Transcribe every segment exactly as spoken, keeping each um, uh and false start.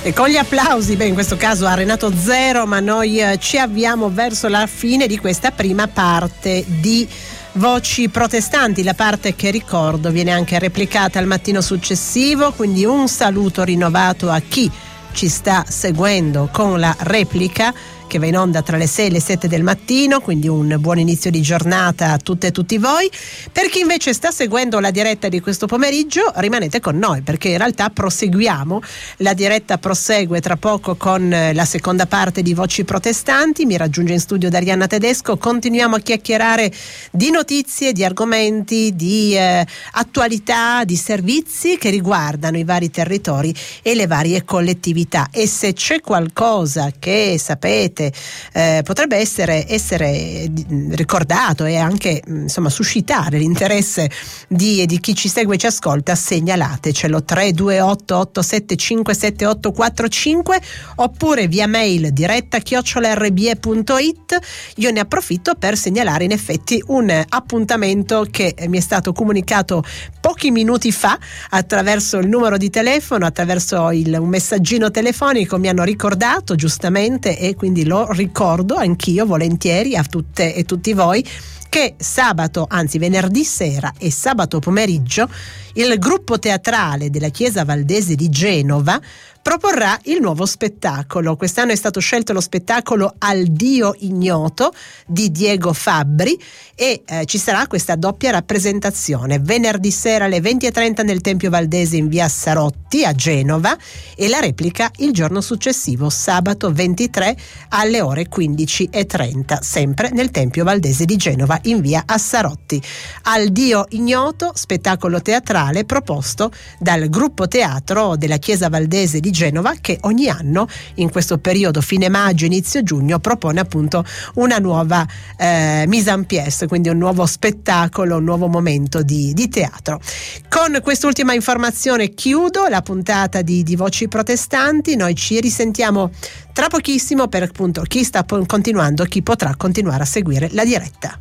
E con gli applausi, beh, in questo caso a Renato Zero, ma noi eh, ci avviamo verso la fine di questa prima parte di Voci Protestanti, la parte che, ricordo, viene anche replicata al mattino successivo, quindi un saluto rinnovato a chi ci sta seguendo con la replica che va in onda tra le sei e le sette del mattino, quindi un buon inizio di giornata a tutte e tutti voi. Per chi invece sta seguendo la diretta di questo pomeriggio, rimanete con noi, perché in realtà proseguiamo, la diretta prosegue tra poco con la seconda parte di Voci Protestanti. Mi raggiunge in studio Darianna Tedesco, continuiamo a chiacchierare di notizie, di argomenti, di eh, attualità, di servizi che riguardano i vari territori e le varie collettività. E se c'è qualcosa che sapete Eh, potrebbe essere, essere ricordato e anche insomma suscitare l'interesse di, di chi ci segue e ci ascolta, segnalatecelo tre due otto otto sette cinque sette otto quattro cinque oppure via mail diretta chiocciola erre b e punto it. Io ne approfitto per segnalare in effetti un appuntamento che mi è stato comunicato pochi minuti fa attraverso il numero di telefono, attraverso il, un messaggino telefonico. Mi hanno ricordato giustamente e quindi lo ricordo anch'io volentieri a tutte e tutti voi che sabato, anzi venerdì sera e sabato pomeriggio, il gruppo teatrale della Chiesa Valdese di Genova proporrà il nuovo spettacolo. Quest'anno è stato scelto lo spettacolo Al Dio Ignoto di Diego Fabbri e eh, ci sarà questa doppia rappresentazione venerdì sera alle venti e trenta nel Tempio Valdese in via Sarotti a Genova e la replica il giorno successivo, sabato ventitré alle ore quindici e trenta, sempre nel Tempio Valdese di Genova in via Assarotti. Al Dio Ignoto, spettacolo teatrale proposto dal gruppo teatro della Chiesa Valdese di Genova, che ogni anno in questo periodo fine maggio inizio giugno propone appunto una nuova eh, mise en pièce, quindi un nuovo spettacolo, un nuovo momento di, di teatro. Con quest'ultima informazione chiudo la puntata di, di Voci Protestanti. Noi ci risentiamo tra pochissimo per appunto chi sta continuando, chi potrà continuare a seguire la diretta.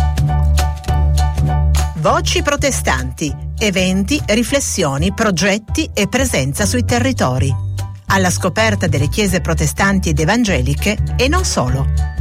Voci Protestanti, eventi, riflessioni, progetti e presenza sui territori. Alla scoperta delle chiese protestanti ed evangeliche e non solo.